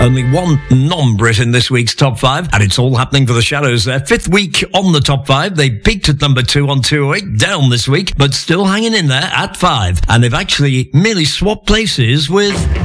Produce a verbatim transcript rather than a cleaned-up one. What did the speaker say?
Only one non-Brit in this week's top five, and it's all happening for the Shadows. Their fifth week on the top five. They peaked at number two on two oh eight, down this week, but still hanging in there at five. And they've actually merely swapped places with